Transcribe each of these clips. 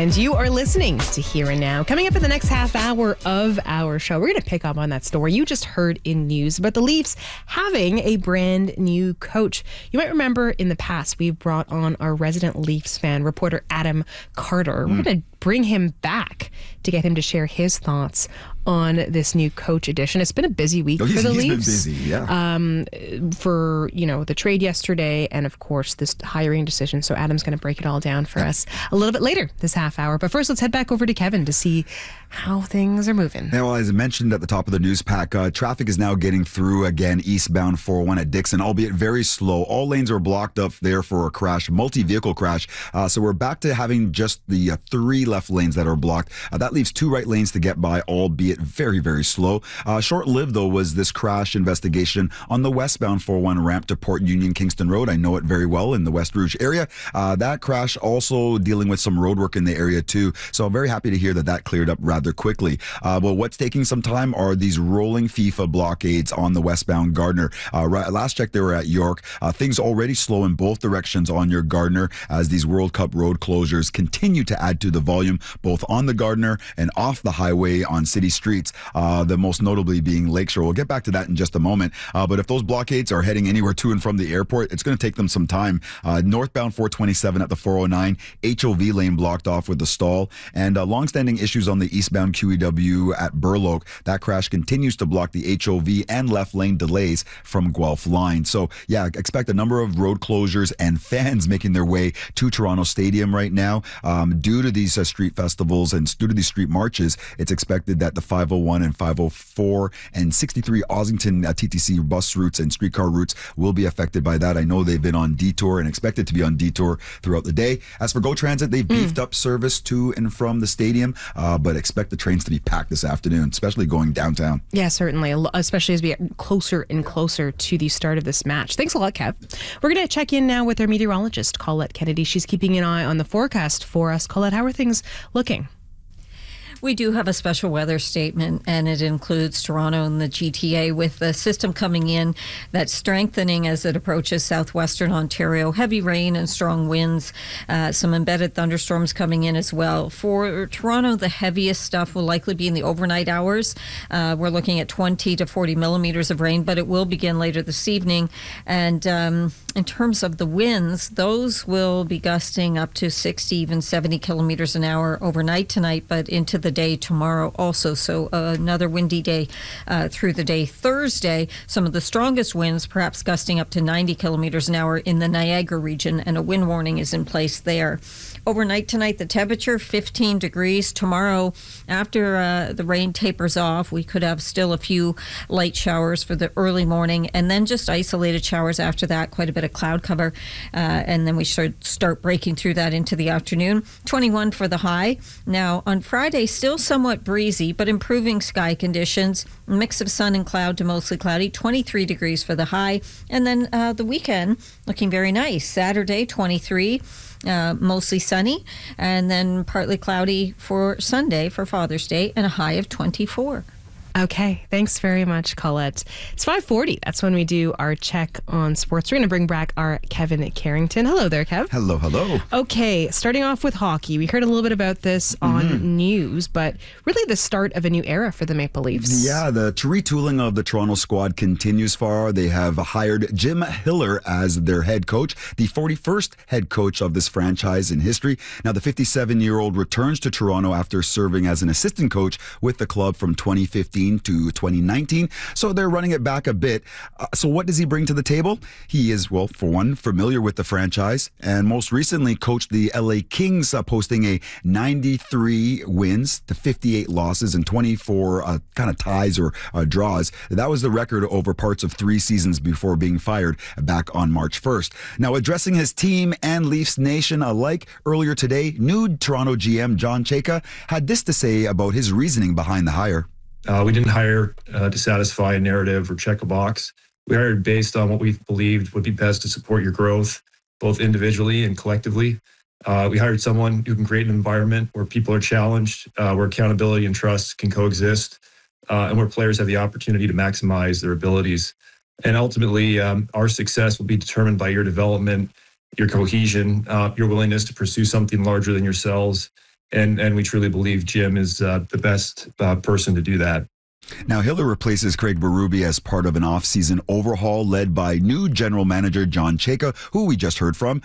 and you are listening to Here and Now. Coming up in the next half hour of our show, we're going to pick up on that story you just heard in news about the Leafs having a brand new coach. You might remember in the past, we've brought on our resident Leafs fan, reporter Adam Carter. We're going to bring him back to get him to share his thoughts on this new coach edition. It's been a busy week for the Leafs. He's been busy, yeah. For, the trade yesterday and, of course, this hiring decision. So Adam's going to break it all down for us a little bit later this half hour. But first, let's head back over to Kevin to see how things are moving. Yeah, well, as I mentioned at the top of the news pack, traffic is now getting through again eastbound 401 at Dixon, albeit very slow. All lanes are blocked up there for a crash, multi-vehicle crash. So we're back to having just the 3 left lanes that are blocked. That leaves 2 right lanes to get by, albeit very, very slow. Short-lived, though, was this crash investigation on the westbound 401 ramp to Port Union Kingston Road. I know it very well in the West Rouge area. That crash also dealing with some road work in the area, too. So I'm very happy to hear that cleared up rather quickly. But what's taking some time are these rolling FIFA blockades on the westbound Gardiner. Last check, they were at York. Things already slow in both directions on your Gardiner as these World Cup road closures continue to add to the volume, both on the Gardiner and off the highway on city streets, the most notably being Lakeshore. We'll get back to that in just a moment. But if those blockades are heading anywhere to and from the airport, it's going to take them some time. Northbound 427 at the 409, HOV lane blocked off with a stall, and longstanding issues on the eastbound QEW at Burloak. That crash continues to block the HOV and left lane delays from Guelph line. So yeah, expect a number of road closures and fans making their way to Toronto Stadium right now. Due to these street festivals and due to these street marches, it's expected that the 501 and 504 and 63 Ossington TTC bus routes and streetcar routes will be affected by that. I know they've been on detour and expected to be on detour throughout the day. As for GO Transit, they've beefed up service to and from the stadium, but expect the trains to be packed this afternoon, especially going downtown. Yeah, certainly, especially as we get closer and closer to the start of this match. Thanks a lot, Kev. We're going to check in now with our meteorologist, Colette Kennedy. She's keeping an eye on the forecast for us. Colette, how are things looking? We do have a special weather statement, and it includes Toronto and the GTA, with the system coming in that's strengthening as it approaches southwestern Ontario. Heavy rain and strong winds, some embedded thunderstorms coming in as well. For Toronto, the heaviest stuff will likely be in the overnight hours. We're looking at 20 to 40 millimeters of rain, but it will begin later this evening. And in terms of the winds, those will be gusting up to 60, even 70 kilometers an hour overnight tonight, but into the day tomorrow also. So another windy day through the day. Thursday, some of the strongest winds, perhaps gusting up to 90 kilometers an hour in the Niagara region, and a wind warning is in place there. Overnight tonight, the temperature 15 degrees. Tomorrow, after the rain tapers off, we could have still a few light showers for the early morning, and then just isolated showers after that, quite a bit of cloud cover, and then we should start breaking through that into the afternoon. 21 for the high. Now, on Friday, still somewhat breezy, but improving sky conditions. A mix of sun and cloud to mostly cloudy. 23 degrees for the high. And then the weekend, looking very nice. Saturday, 23. Mostly sunny, and then partly cloudy for Sunday for Father's Day, and a high of 24. Okay, thanks very much, Colette. It's 5:40. That's when we do our check on sports. We're going to bring back our Kevin Carrington. Hello there, Kev. Hello, hello. Okay, starting off with hockey. We heard a little bit about this on news, but really the start of a new era for the Maple Leafs. Yeah, the retooling of the Toronto squad continues far. They have hired Jim Hiller as their head coach, the 41st head coach of this franchise in history. Now, the 57-year-old returns to Toronto after serving as an assistant coach with the club from 2015 to 2019. So they're running it back a bit. So what does he bring to the table? He is, well, for one, familiar with the franchise, and most recently coached the LA Kings, posting a 93 wins to 58 losses and 24 kind of ties or draws. That was the record over parts of 3 seasons before being fired back on March 1st. Now, addressing his team and Leafs Nation alike earlier today, new Toronto GM John Chayka had this to say about his reasoning behind the hire. We didn't hire to satisfy a narrative or check a box. We hired based on what we believed would be best to support your growth, both individually and collectively. We hired someone who can create an environment where people are challenged, where accountability and trust can coexist, and where players have the opportunity to maximize their abilities. And ultimately, our success will be determined by your development, your cohesion, your willingness to pursue something larger than yourselves, And we truly believe Jim is the best person to do that. Now, Hiller replaces Craig Berube as part of an off-season overhaul led by new general manager John Chayka, who we just heard from.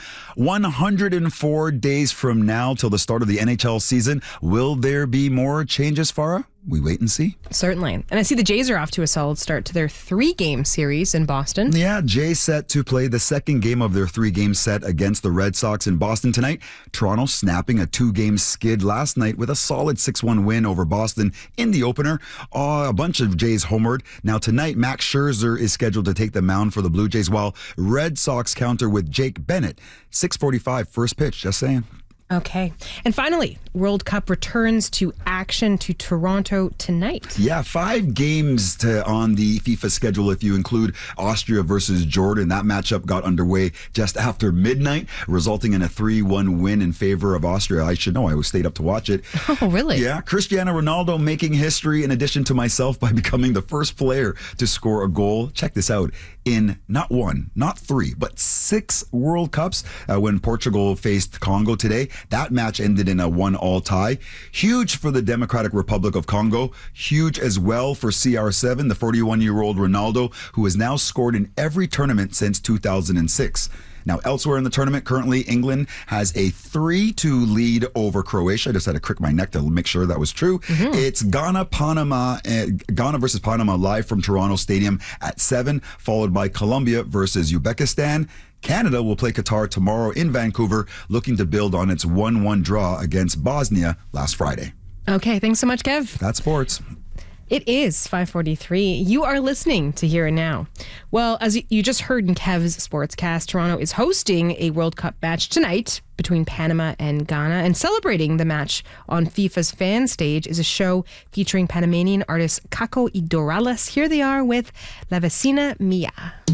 104 days from now till the start of the NHL season. Will there be more changes, Farah? We wait and see. Certainly. And I see the Jays are off to a solid start to their 3-game series in Boston. Yeah, Jays set to play the second game of their 3-game set against the Red Sox in Boston tonight. Toronto snapping a 2-game skid last night with a solid 6-1 win over Boston in the opener. A bunch of Jays homered. Now tonight, Max Scherzer is scheduled to take the mound for the Blue Jays, while Red Sox counter with Jake Bennett. 6:45 first pitch, just saying. Okay. And finally, World Cup returns to action to Toronto tonight. Yeah, 5 games on the FIFA schedule if you include Austria versus Jordan. That matchup got underway just after midnight, resulting in a 3-1 win in favor of Austria. I should know. I stayed up to watch it. Oh, really? Yeah. Cristiano Ronaldo making history in addition to myself by becoming the first player to score a goal. Check this out. In not 1, not 3, but 6 World Cups when Portugal faced Congo today. That match ended in a 1-1 tie. Huge for the Democratic Republic of Congo. Huge as well for CR7, the 41-year-old Ronaldo, who has now scored in every tournament since 2006. Now, elsewhere in the tournament, currently England has a 3-2 lead over Croatia. I just had to crick my neck to make sure that was true. It's Ghana versus Panama live from Toronto Stadium at 7, followed by Colombia versus Uzbekistan. Canada will play Qatar tomorrow in Vancouver, looking to build on its 1-1 draw against Bosnia last Friday. Okay, thanks so much, Kev. That's sports. It is 5:43. You are listening to Here and Now. Well, as you just heard in Kev's Sportscast, Toronto is hosting a World Cup match tonight between Panama and Ghana. And celebrating the match on FIFA's fan stage is a show featuring Panamanian artist Kako Idorales. Here they are with La Vecina Mia.